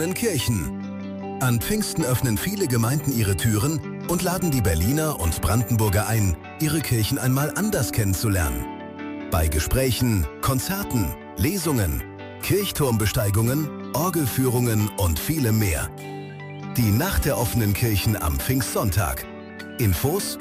Kirchen. An Pfingsten öffnen viele Gemeinden ihre Türen und laden die Berliner und Brandenburger ein, ihre Kirchen einmal anders kennenzulernen. Bei Gesprächen, Konzerten, Lesungen, Kirchturmbesteigungen, Orgelführungen und vielem mehr. Die Nacht der offenen Kirchen am Pfingstsonntag. Infos: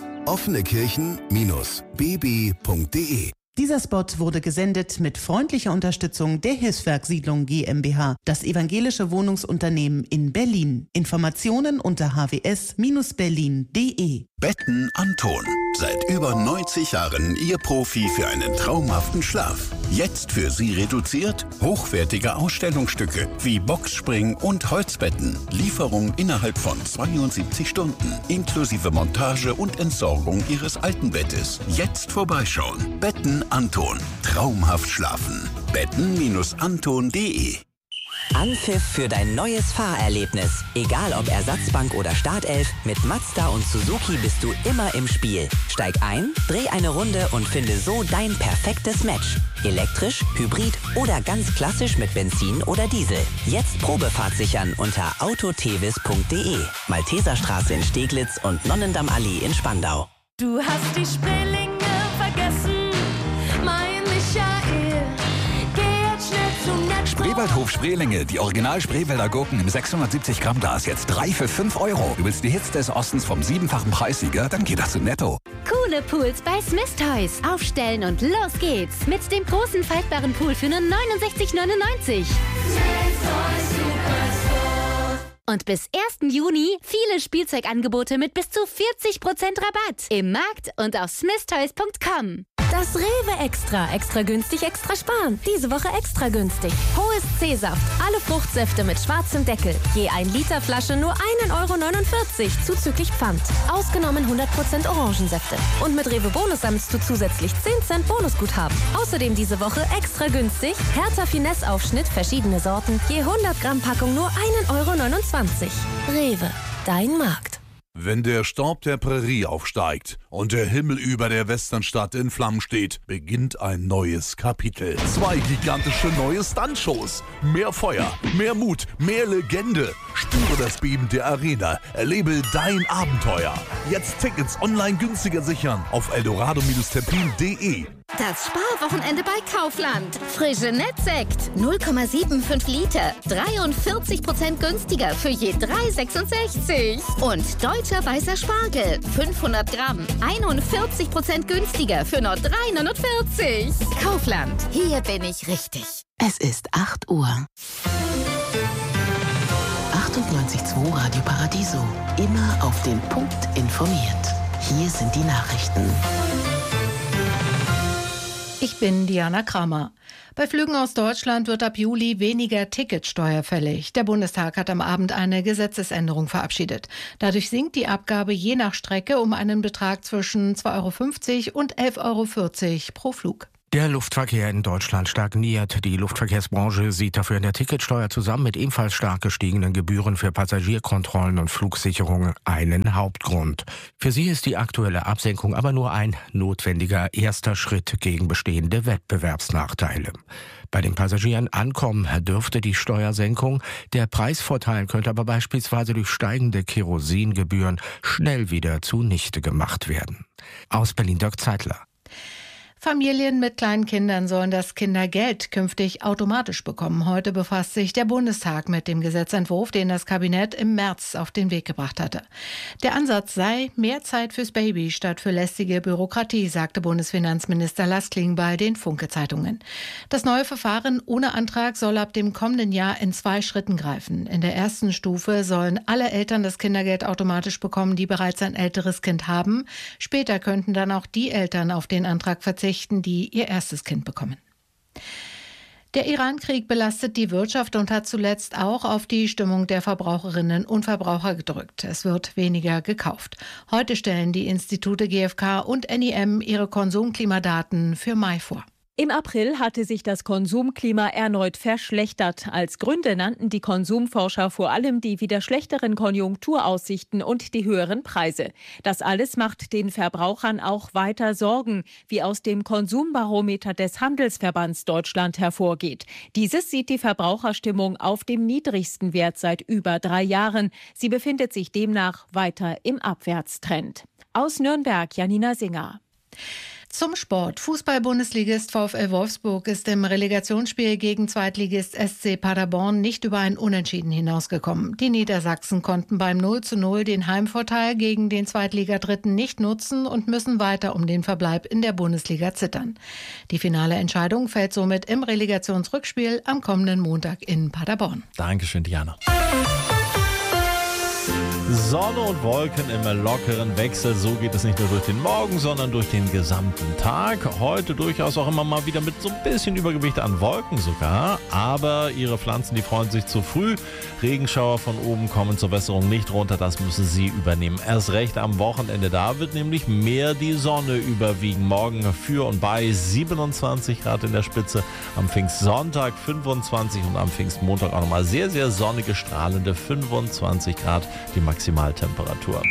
offenekirchen-bb.de. Dieser Spot wurde gesendet mit freundlicher Unterstützung der Hilfswerk-Siedlung GmbH, das evangelische Wohnungsunternehmen in Berlin. Informationen unter hws-berlin.de. Betten Anton. Seit über 90 Jahren Ihr Profi für einen traumhaften Schlaf. Jetzt für Sie reduziert hochwertige Ausstellungsstücke wie Boxspring und Holzbetten. Lieferung innerhalb von 72 Stunden. Inklusive Montage und Entsorgung Ihres alten Bettes. Jetzt vorbeischauen. Betten Anton. Traumhaft schlafen. Betten-anton.de. Anpfiff für dein neues Fahrerlebnis. Egal ob Ersatzbank oder Startelf, mit Mazda und Suzuki bist du immer im Spiel. Steig ein, dreh eine Runde und finde so dein perfektes Match. Elektrisch, Hybrid oder ganz klassisch mit Benzin oder Diesel. Jetzt Probefahrt sichern unter autotevis.de. Malteserstraße in Steglitz und Nonnendammallee in Spandau. Du hast die Spreelinge vergessen, mein Michael. Spreewaldhof Spreelinge, die Original Spreewälder Gurken im 670 Gramm Glas, jetzt 3 für 5 Euro. Du willst die Hits des Ostens vom 7-fachen Preissieger? Dann geht das zu Netto. Coole Pools bei Smith Toys. Aufstellen und los geht's. Mit dem großen faltbaren Pool für nur 69,99. Und bis 1. Juni viele Spielzeugangebote mit bis zu 40% Rabatt. Im Markt und auf smithtoys.com. Das Rewe Extra. Extra günstig, extra sparen. Diese Woche extra günstig. Hohes C-Saft. Alle Fruchtsäfte mit schwarzem Deckel. Je 1 Liter Flasche nur 1,49 € zuzüglich Pfand. Ausgenommen 100% Orangensäfte. Und mit Rewe Bonus sammelst du zusätzlich 10 Cent Bonusguthaben. Außerdem diese Woche extra günstig. Hertha Finesse Aufschnitt, verschiedene Sorten. Je 100 Gramm Packung nur 1,29 €. Rewe. Dein Markt. Wenn der Staub der Prärie aufsteigt und der Himmel über der Westernstadt in Flammen steht, beginnt ein neues Kapitel. 2 gigantische neue Stuntshows. Mehr Feuer, mehr Mut, mehr Legende. Spüre das Beben der Arena. Erlebe dein Abenteuer. Jetzt Tickets online günstiger sichern auf eldorado-terpin.de. Das Sparwochenende bei Kaufland. Frische Nettsekt. 0,75 Liter. 43% günstiger für je 3,66. Und deutscher weißer Spargel. 500 Gramm. 41% günstiger für nur 3,49. Kaufland. Hier bin ich richtig. Es ist 8 Uhr. 98.2 Radio Paradiso. Immer auf den Punkt informiert. Hier sind die Nachrichten. Ich bin Diana Kramer. Bei Flügen aus Deutschland wird ab Juli weniger Ticketsteuer fällig. Der Bundestag hat am Abend eine Gesetzesänderung verabschiedet. Dadurch sinkt die Abgabe je nach Strecke um einen Betrag zwischen 2,50 € und 11,40 € pro Flug. Der Luftverkehr in Deutschland stagniert. Die Luftverkehrsbranche sieht dafür in der Ticketsteuer zusammen mit ebenfalls stark gestiegenen Gebühren für Passagierkontrollen und Flugsicherungen einen Hauptgrund. Für sie ist die aktuelle Absenkung aber nur ein notwendiger erster Schritt gegen bestehende Wettbewerbsnachteile. Bei den Passagieren ankommen dürfte die Steuersenkung. Der Preisvorteil könnte aber beispielsweise durch steigende Kerosingebühren schnell wieder zunichte gemacht werden. Aus Berlin Dirk Zeitler. Familien mit kleinen Kindern sollen das Kindergeld künftig automatisch bekommen. Heute befasst sich der Bundestag mit dem Gesetzentwurf, den das Kabinett im März auf den Weg gebracht hatte. Der Ansatz sei mehr Zeit fürs Baby statt für lästige Bürokratie, sagte Bundesfinanzminister Lars Klingbeil den Funke-Zeitungen. Das neue Verfahren ohne Antrag soll ab dem kommenden Jahr in 2 Schritten greifen. In der ersten Stufe sollen alle Eltern das Kindergeld automatisch bekommen, die bereits ein älteres Kind haben. Später könnten dann auch die Eltern auf den Antrag verzichten, die ihr erstes Kind bekommen. Der Iran-Krieg belastet die Wirtschaft und hat zuletzt auch auf die Stimmung der Verbraucherinnen und Verbraucher gedrückt. Es wird weniger gekauft. Heute stellen die Institute GfK und NIM ihre Konsumklimadaten für Mai vor. Im April hatte sich das Konsumklima erneut verschlechtert. Als Gründe nannten die Konsumforscher vor allem die wieder schlechteren Konjunkturaussichten und die höheren Preise. Das alles macht den Verbrauchern auch weiter Sorgen, wie aus dem Konsumbarometer des Handelsverbands Deutschland hervorgeht. Dieses sieht die Verbraucherstimmung auf dem niedrigsten Wert seit über 3 Jahren. Sie befindet sich demnach weiter im Abwärtstrend. Aus Nürnberg, Janina Singer. Zum Sport. Fußball-Bundesligist VfL Wolfsburg ist im Relegationsspiel gegen Zweitligist SC Paderborn nicht über ein Unentschieden hinausgekommen. Die Niedersachsen konnten beim 0:0 den Heimvorteil gegen den Zweitligadritten nicht nutzen und müssen weiter um den Verbleib in der Bundesliga zittern. Die finale Entscheidung fällt somit im Relegationsrückspiel am kommenden Montag in Paderborn. Dankeschön, Diana. Sonne und Wolken im lockeren Wechsel, so geht es nicht nur durch den Morgen, sondern durch den gesamten Tag. Heute durchaus auch immer mal wieder mit so ein bisschen Übergewicht an Wolken sogar, aber ihre Pflanzen, die freuen sich zu früh. Regenschauer von oben kommen zur Wässerung nicht runter, das müssen sie übernehmen. Erst recht am Wochenende, da wird nämlich mehr die Sonne überwiegen. Morgen für und bei 27 Grad in der Spitze, am Pfingstsonntag 25 und am Pfingstmontag auch nochmal sehr, sehr sonnige, strahlende 25 Grad, die Maximaltemperatur.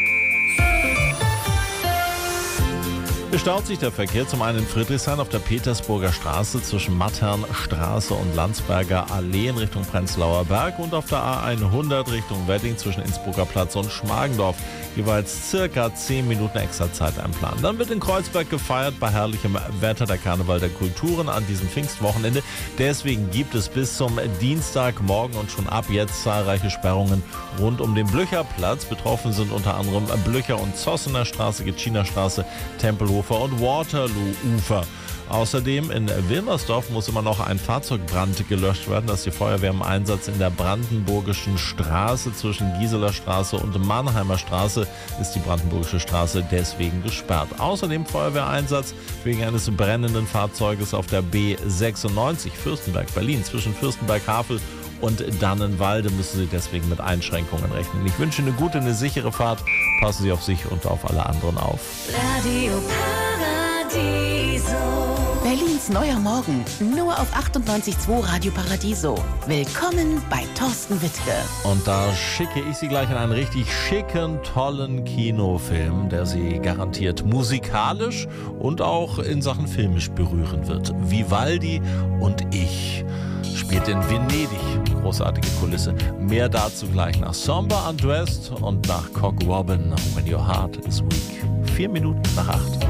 Bestaut sich der Verkehr zum einen in Friedrichshain auf der Petersburger Straße zwischen Matternstraße und Landsberger Allee in Richtung Prenzlauer Berg und auf der A100 Richtung Wedding zwischen Innsbrucker Platz und Schmargendorf. Jeweils circa 10 Minuten extra Zeit einplanen. Dann wird in Kreuzberg gefeiert bei herrlichem Wetter der Karneval der Kulturen an diesem Pfingstwochenende. Deswegen gibt es bis zum Dienstagmorgen und schon ab jetzt zahlreiche Sperrungen rund um den Blücherplatz. Betroffen sind unter anderem Blücher- und Zossener Straße, Gitschiner Straße, Tempelhofer und Waterloo-Ufer. Außerdem in Wilmersdorf muss immer noch ein Fahrzeugbrand gelöscht werden. Das ist die Feuerwehr im Einsatz in der Brandenburgischen Straße. Zwischen Gieseler Straße und Mannheimer Straße ist die Brandenburgische Straße deswegen gesperrt. Außerdem Feuerwehreinsatz wegen eines brennenden Fahrzeuges auf der B96 Fürstenberg-Berlin. Zwischen Fürstenberg-Havel und Dannenwalde müssen Sie deswegen mit Einschränkungen rechnen. Ich wünsche eine gute, eine sichere Fahrt. Passen Sie auf sich und auf alle anderen auf. Radio Paradiso. Berlins neuer Morgen, nur auf 98.2 Radio Paradiso. Willkommen bei Thorsten Wittke. Und da schicke ich Sie gleich in einen richtig schicken, tollen Kinofilm, der Sie garantiert musikalisch und auch in Sachen filmisch berühren wird. Vivaldi und ich spielt in Venedig. Großartige Kulisse. Mehr dazu gleich nach Somber Undressed und nach Cock Robin, When Your Heart is Weak. 4 Minuten nach 8.